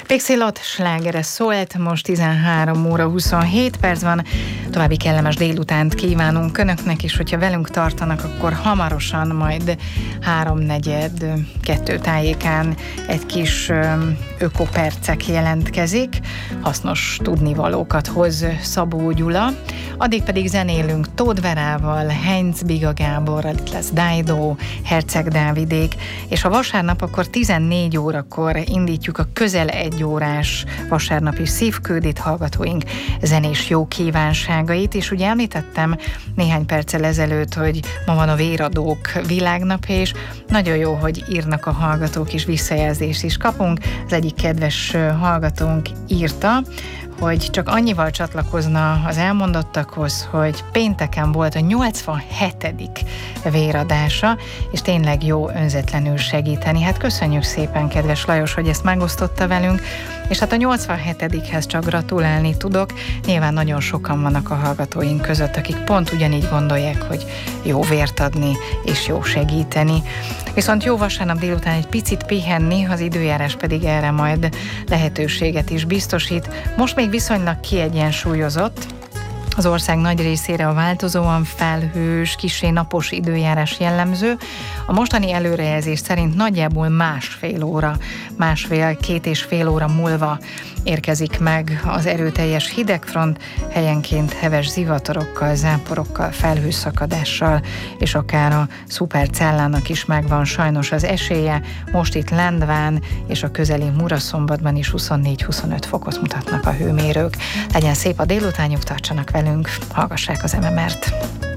Pixilot slágere szólt, most 13 óra 27 perc van, további kellemes délutánt kívánunk Önöknek, és hogyha velünk tartanak, akkor hamarosan majd 3:42 tájékán egy kis ökopercek jelentkezik, hasznos tudnivalókat hoz Szabó Gyula, addig pedig zenélünk Tóth Verával, Heinz Biga Gáborral, itt lesz Dido, Herceg Dávidék, és a vasárnap akkor 14 órakor indítjuk a közel egy órás vasárnapi szívkődét, hallgatóink zenés jó kívánságait, és ugye említettem néhány perccel ezelőtt, hogy ma van a véradók világnapja, és nagyon jó, hogy írnak a hallgatók, és visszajelzést is kapunk. Az egyik kedves hallgatónk írta, hogy csak annyival csatlakozna az elmondottakhoz, hogy pénteken volt a 87. véradása, és tényleg jó önzetlenül segíteni. Hát köszönjük szépen, kedves Lajos, hogy ezt megosztotta velünk, és hát a 87-hez csak gratulálni tudok. Nyilván nagyon sokan vannak a hallgatóink között, akik pont ugyanígy gondolják, hogy jó vért adni és jó segíteni. Viszont jó vasárnap délután egy picit pihenni, az időjárás pedig erre majd lehetőséget is biztosít. Most még viszonylag kiegyensúlyozott, az ország nagy részére a változóan felhős, kissé napos időjárás jellemző. A mostani előrejelzés szerint nagyjából két és fél óra múlva érkezik meg az erőteljes hidegfront, helyenként heves zivatorokkal, záporokkal, felhőszakadással, és akár a szupercellának is megvan sajnos az esélye. Most itt Lendván és a közeli Muraszombatban is 24-25 fokot mutatnak a hőmérők. Legyen szép a délutánjuk, tartsanak velünk, hallgassák az MMR-t.